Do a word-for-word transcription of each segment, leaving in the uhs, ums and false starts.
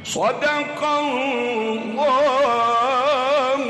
صدق الله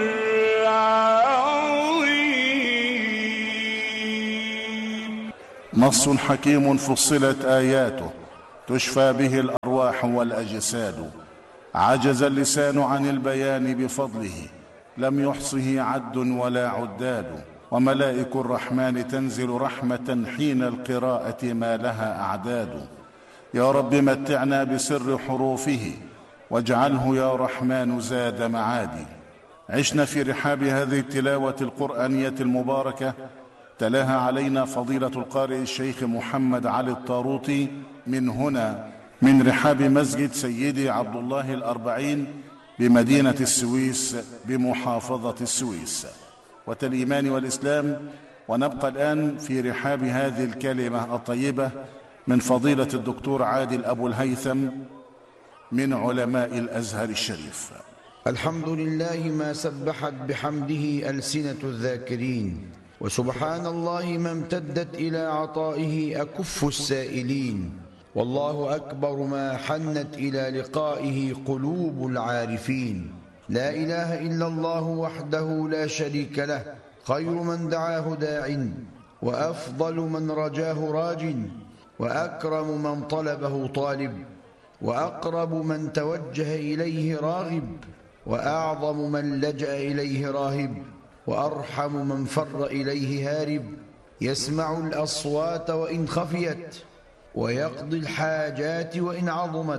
العظيم. نص حكيم فصلت آياته تشفى به الأرواح والأجساد، عجز اللسان عن البيان بفضله، لم يحصه عد ولا عداد. وملائك الرحمن تنزل رحمة حين القراءة ما لها أعداد. يا رب متعنا بسر حروفه، واجعله يا رحمن زاد معادي. عشنا في رحاب هذه التلاوة القرآنية المباركة، تلاها علينا فضيلة القارئ الشيخ محمد علي الطاروطي من هنا من رحاب مسجد سيدي عبد الله الأربعين بمدينة السويس بمحافظة السويس وتالإيمان والإسلام. ونبقى الآن في رحاب هذه الكلمة الطيبة من فضيلة الدكتور عادل أبو الهيثم من علماء الأزهر الشريف. الحمد لله ما سبحت بحمده ألسنة الذاكرين، وسبحان الله ما امتدت إلى عطائه أكف السائلين، والله أكبر ما حنت إلى لقائه قلوب العارفين. لا إله إلا الله وحده لا شريك له، خير من دعاه داع، وأفضل من رجاه راج، وأكرم من طلبه طالب، وأقرب من توجه إليه راغب، وأعظم من لجأ إليه راهب، وأرحم من فر إليه هارب. يسمع الأصوات وإن خفيت، ويقضي الحاجات وإن عظمت،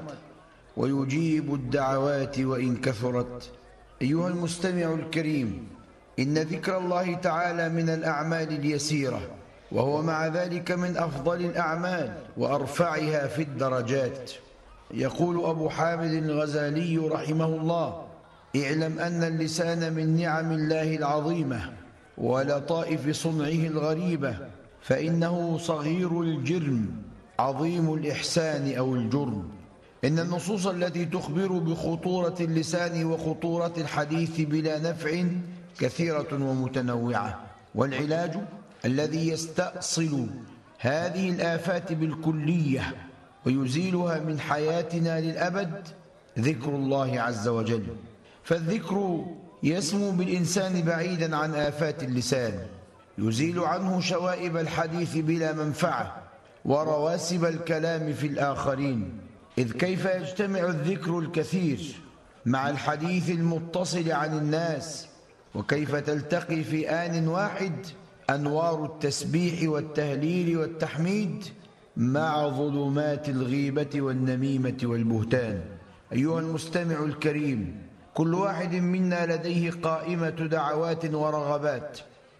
ويجيب الدعوات وإن كثرت. أيها المستمع الكريم، إن ذكر الله تعالى من الأعمال اليسيرة، وهو مع ذلك من أفضل الأعمال وأرفعها في الدرجات. يقول أبو حامد الغزالي رحمه الله: اعلم أن اللسان من نعم الله العظيمة ولطائف صنعه الغريبة، فإنه صغير الجرم عظيم الإحسان أو الجرم. إن النصوص التي تخبر بخطورة اللسان وخطورة الحديث بلا نفع كثيرة ومتنوعة، والعلاج الذي يستأصل هذه الآفات بالكلية ويزيلها من حياتنا للأبد ذكر الله عز وجل. فالذكر يسمو بالإنسان بعيدا عن آفات اللسان، يزيل عنه شوائب الحديث بلا منفعة ورواسب الكلام في الآخرين. إذ كيف يجتمع الذكر الكثير مع الحديث المتصل عن الناس، وكيف تلتقي في آن واحد أنوار التسبيح والتهليل والتحميد مع ظلمات الغيبة والنميمة والبهتان. أيها المستمع الكريم، كل واحد منا لديه قائمة دعوات ورغبات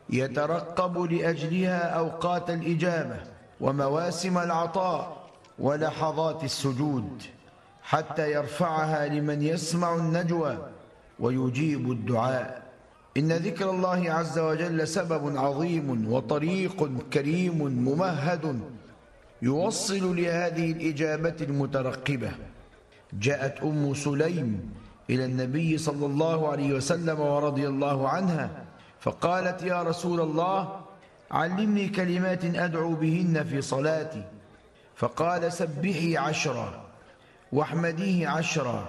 يترقب لأجلها أوقات الإجابة ومواسم العطاء ولحظات السجود، حتى يرفعها لمن يسمع النجوى ويجيب الدعاء. إن ذكر الله عز وجل سبب عظيم وطريق كريم ممهد يوصل لهذه الإجابة المترقبة. جاءت أم سليم إلى النبي صلى الله عليه وسلم ورضي الله عنها فقالت: يا رسول الله، علمني كلمات أدعو بهن في صلاتي. فقال: سبحي عشرا، واحمديه عشرا،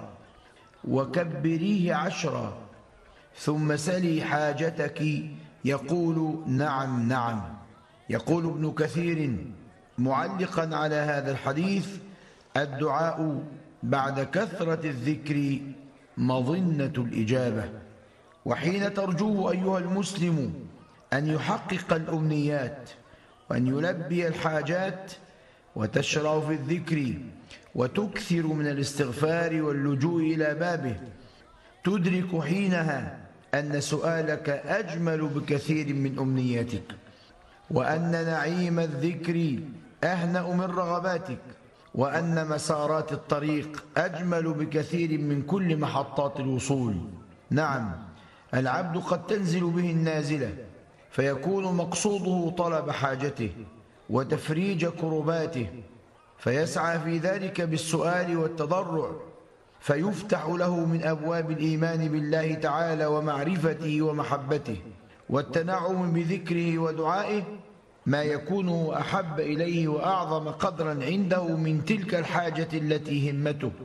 وكبريه عشرا، ثم سلي حاجتك. يقول: نعم نعم. يقول ابن كثير معلقا على هذا الحديث: الدعاء بعد كثرة الذكر مظنة الإجابة. وحين ترجوه أيها المسلم أن يحقق الأمنيات وأن يلبي الحاجات، وتشرع في الذكر وتكثر من الاستغفار واللجوء إلى بابه، تدرك حينها أن سؤالك أجمل بكثير من أمنياتك، وأن نعيم الذكر أهنأ من رغباتك، وأن مسارات الطريق أجمل بكثير من كل محطات الوصول. نعم، العبد قد تنزل به النازلة فيكون مقصوده طلب حاجته وتفريج كرباته، فيسعى في ذلك بالسؤال والتضرع، فيفتح له من أبواب الإيمان بالله تعالى ومعرفته ومحبته والتنعم بذكره ودعائه ما يكون أحب إليه وأعظم قدرا عنده من تلك الحاجة التي همته.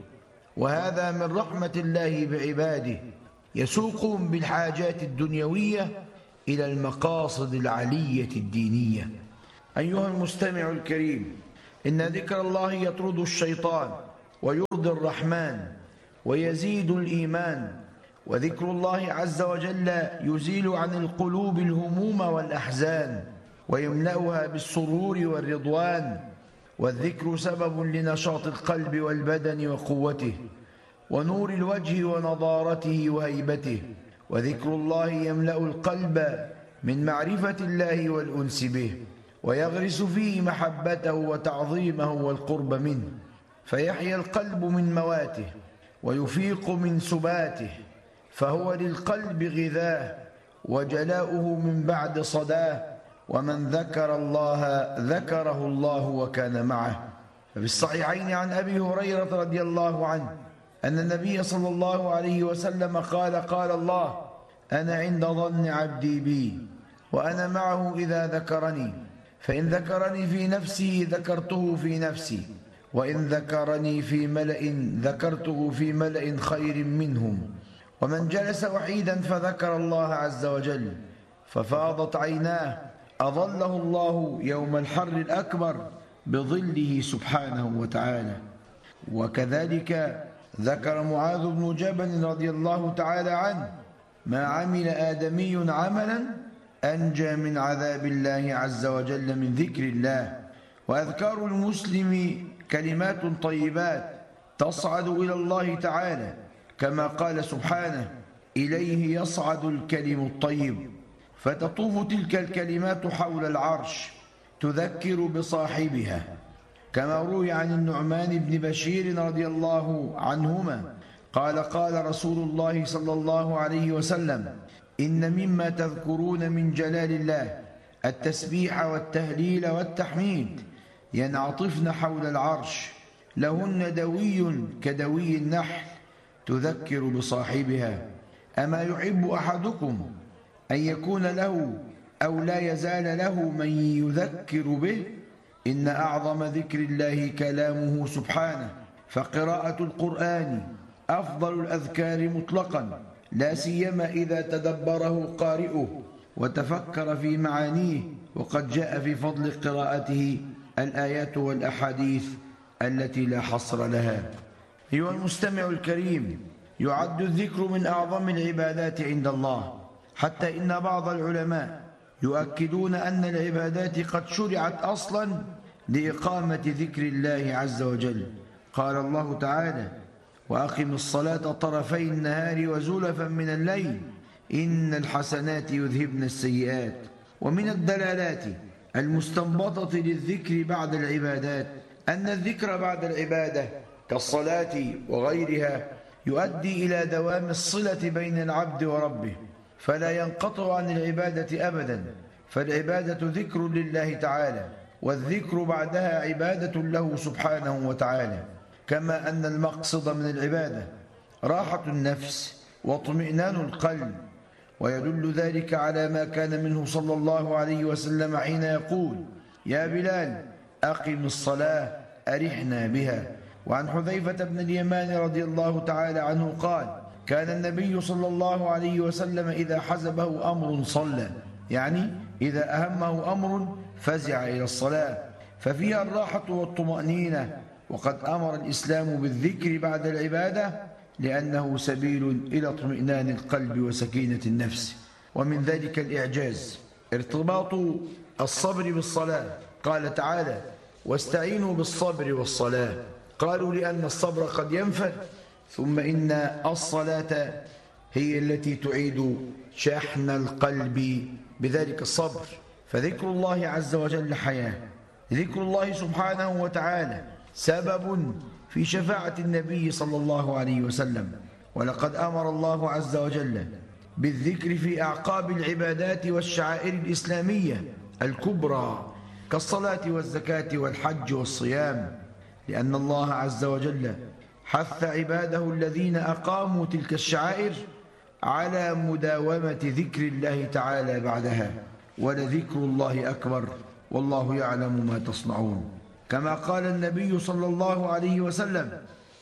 وهذا من رحمة الله بعباده، يسوقهم بالحاجات الدنيوية إلى المقاصد العلية الدينية. أيها المستمع الكريم، إن ذكر الله يطرد الشيطان ويرضي الرحمن ويزيد الإيمان، وذكر الله عز وجل يزيل عن القلوب الهموم والأحزان ويملأها بالسرور والرضوان، والذكر سبب لنشاط القلب والبدن وقوته ونور الوجه ونضارته وهيبته، وذكر الله يملأ القلب من معرفة الله والأنس به، ويغرس فيه محبته وتعظيمه والقرب منه، فيحيا القلب من مواته ويفيق من سباته، فهو للقلب غذاء وجلاؤه من بعد صداه، ومن ذكر الله ذكره الله وكان معه. ففي الصحيحين عن أبي هريرة رضي الله عنه أن النبي صلى الله عليه وسلم قال: قال الله: أنا عند ظن عبدي بي وأنا معه إذا ذكرني، فإن ذكرني في نفسه ذكرته في نفسي، وإن ذكرني في ملأ ذكرته في ملأ خير منهم. ومن جلس وحيدا فذكر الله عز وجل ففاضت عيناه أظله الله يوم الحر الأكبر بظله سبحانه وتعالى. وكذلك ذكر معاذ بن جبل رضي الله تعالى عنه: ما عمل آدمي عملا أنجى من عذاب الله عز وجل من ذكر الله. وأذكار المسلم كلمات طيبات تصعد إلى الله تعالى، كما قال سبحانه: إليه يصعد الكلم الطيب، فتطوف تلك الكلمات حول العرش تذكر بصاحبها، كما روي عن النعمان بن بشير رضي الله عنهما قال: قال رسول الله صلى الله عليه وسلم: إن مما تذكرون من جلال الله التسبيح والتهليل والتحميد، ينعطفن حول العرش، لهن دوي كدوي النحل تذكر بصاحبها. أما يحب أحدكم أن يكون له أو لا يزال له من يذكر به؟ إن أعظم ذكر الله كلامه سبحانه، فقراءة القرآن أفضل الأذكار مطلقا، لا سيما إذا تدبره قارئه وتفكر في معانيه، وقد جاء في فضل قراءته الآيات والأحاديث التي لا حصر لها. أيها المستمع الكريم، يعد الذكر من أعظم العبادات عند الله، حتى إن بعض العلماء يؤكدون أن العبادات قد شرعت أصلا لإقامة ذكر الله عز وجل. قال الله تعالى: وأقم الصلاة طرفي النهار وزلفا من الليل إن الحسنات يذهبن السيئات. ومن الدلالات المستنبطة للذكر بعد العبادات أن الذكر بعد العبادة كالصلاة وغيرها يؤدي إلى دوام الصلة بين العبد وربه، فلا ينقطع عن العبادة أبدا، فالعبادة ذكر لله تعالى، والذكر بعدها عبادة له سبحانه وتعالى. كما أن المقصد من العبادة راحة النفس واطمئنان القلب، ويدل ذلك على ما كان منه صلى الله عليه وسلم حين يقول: يا بلال أقم الصلاة أرحنا بها. وعن حذيفة بن اليمان رضي الله تعالى عنه قال: كان النبي صلى الله عليه وسلم إذا حزبه أمر صلى، يعني إذا أهمه أمر فزع إلى الصلاة، ففيها الراحة والطمأنينة. وقد أمر الإسلام بالذكر بعد العبادة لأنه سبيل إلى اطمئنان القلب وسكينة النفس. ومن ذلك الإعجاز ارتباط الصبر بالصلاة. قال تعالى: واستعينوا بالصبر والصلاة. قالوا لأن الصبر قد ينفد، ثم إن الصلاة هي التي تعيد شحن القلب بذلك الصبر. فذكر الله عز وجل حياة، ذكر الله سبحانه وتعالى سبب في شفاعة النبي صلى الله عليه وسلم. ولقد أمر الله عز وجل بالذكر في أعقاب العبادات والشعائر الإسلامية الكبرى كالصلاة والزكاة والحج والصيام، لأن الله عز وجل حث عباده الذين أقاموا تلك الشعائر على مداومة ذكر الله تعالى بعدها. ولذكر الله أكبر والله يعلم ما تصنعون. كما قال النبي صلى الله عليه وسلم: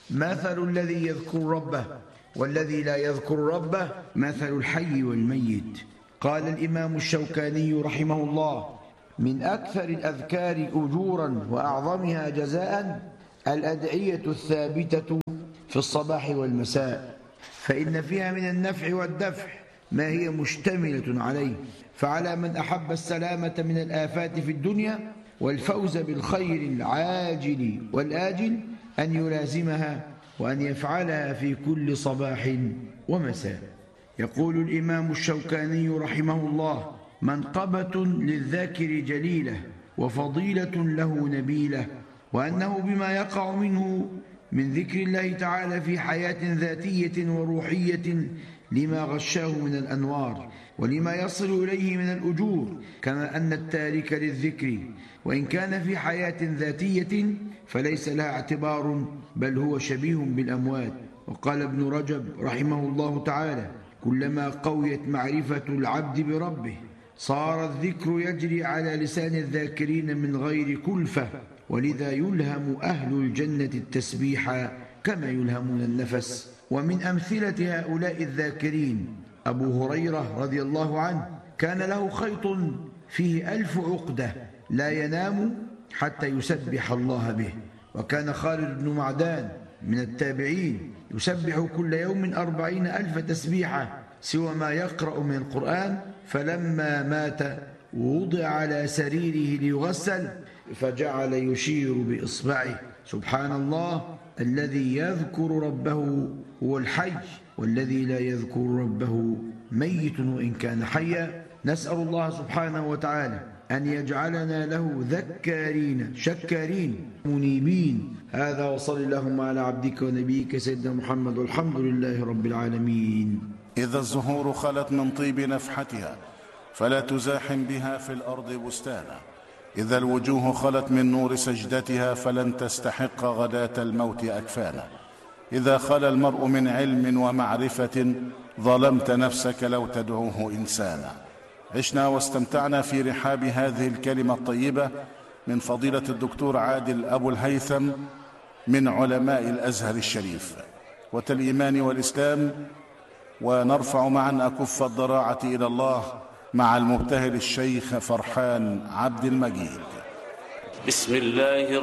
مثل الذي يذكر ربه والذي لا يذكر ربه مثل الحي والميت. قال الإمام الشوكاني رحمه الله: من أكثر الأذكار أجورا وأعظمها جزاء الأدعية الثابتة في الصباح والمساء، فإن فيها من النفع والدفع ما هي مشتملة عليه. فعلى من أحب السلامة من الآفات في الدنيا والفوز بالخير العاجل والآجل أن يلازمها وأن يفعلها في كل صباح ومساء. يقول الإمام الشوكاني رحمه الله: منقبة للذاكر جليلة وفضيلة له نبيلة، وأنه بما يقع منه من ذكر الله تعالى في حياة ذاتية وروحية لما غشاه من الأنوار ولما يصل إليه من الأجور، كما أن التارك للذكر وإن كان في حياة ذاتية فليس لها اعتبار بل هو شبيه بالأموات. وقال ابن رجب رحمه الله تعالى: كلما قويت معرفة العبد بربه صار الذكر يجري على لسان الذاكرين من غير كلفة، ولذا يلهم أهل الجنة التسبيح كما يلهمون النفس. ومن أمثلة هؤلاء الذاكرين أبو هريرة رضي الله عنه، كان له خيط فيه ألف عقدة لا ينام حتى يسبح الله به. وكان خالد بن معدان من التابعين يسبح كل يوم أربعين ألف تسبيحة سوى ما يقرأ من القرآن، فلما مات ووضع على سريره ليغسل فجعل يشير بإصبعه: سبحان الله، الذي يذكر ربه هو الحي، والذي لا يذكر ربه ميت وإن كان حيا. نسأل الله سبحانه وتعالى أن يجعلنا له ذكارين شكارين منيبين. هذا وصل اللهم على عبدك ونبيك سيدنا محمد، والحمد لله رب العالمين. إذا الزهور خلت من طيب نفحتها فلا تزاحم بها في الأرض بستانا، إذا الوجوه خلت من نور سجدتها فلن تستحق غداة الموت أكفانا، إذا خلا المرء من علم ومعرفة ظلمت نفسك لو تدعوه إنسانا. عشنا واستمتعنا في رحاب هذه الكلمة الطيبة من فضيلة الدكتور عادل أبو الهيثم من علماء الأزهر الشريف وتالإيمان والإسلام، ونرفع معا أكف الضراعة إلى الله مع المبتهل الشيخ فرحان عبد المجيد. بسم الله